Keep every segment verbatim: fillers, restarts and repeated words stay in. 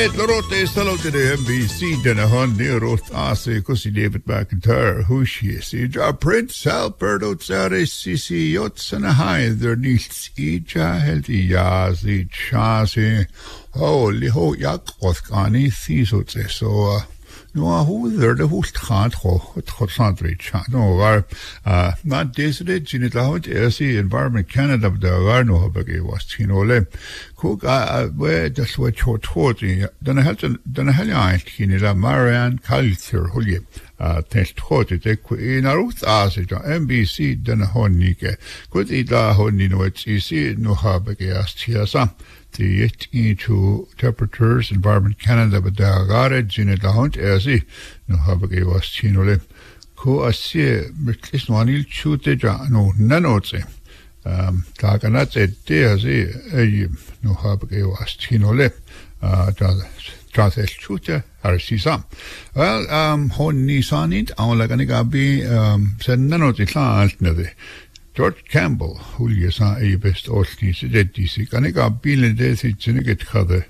Alright, Lorote salo to the M B C Denahon Nero Ase Kusi David McIntyre Hushi Sija Prince Alberto Tsare Sisi Yotsana High their nichts Ija Helti Yazi Chasi Oh Liho Yak Othkani Thesotse so uh no, who there the host can't ho Hotsandri chan. No, our uh not desolate in it out as the Environment Canada of the Garno Habagi was Tinole. Cook uh where just what short twenty then I had to then I had I in a Marianne culture Hully uh test twenty in a root as it M B C then a honike. Could it la honey no it's easy no Habagi as Tiasa. The into temperatures Environment Canada but the garage in the hunt as if no habage was chinole ko asie mitlis no anil chute ja no nanote um taganat et as e no habage was chinole uh Trathel chute arsisa well um hon nisanit awlagani gabi um sen nanote klant nede George Campbell, who is a best Olsnis, Redisi, and I got Bill Death in a get other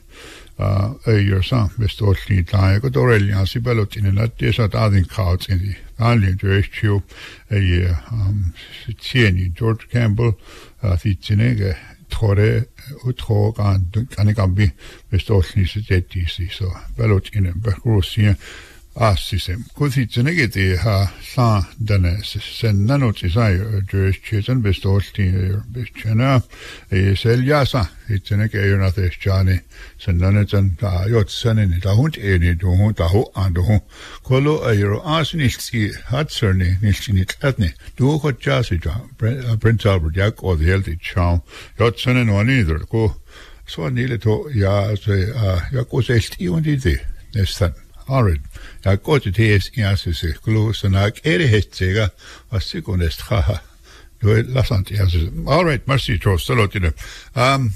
a year son, best Olsni, I got already a Sibelot in a not desert adding cards in the only ratio a year. Um, George Campbell, uh, the Chinega, Tore, Utrog, and Anigambi, best Olsnis, Redisi, so Bellot in a Becrosia. Ah, system. Così it's negati ha sa dane sen nanoti sai Jewish children bestolti bestchana e seljasa it's nege yonate chani sen naneten da yot senen da hund eni do hund da ho and ho kolo ayro asnilski hatserni nilchinit atne do ho jasi ja Prince Albert yak or the healthy charm yot senen one either ko so nile to ya se yak o selti und ide nestan Alright, I got to taste answers close and I carry his cigar a secondest haha. Do it last answers. Alright, mercy trust a lot in it. Um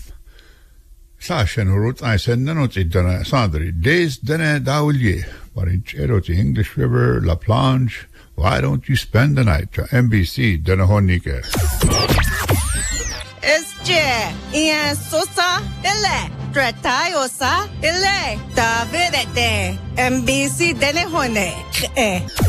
Sash and wrote I said no not it done Sandri. Days dene daulie, but in Chero to English River, La Planche. Why don't you spend the night? M B C Denahonike. It's J. Ian Sosa Ele. Tratayosa Ele. David de M B C Denahone.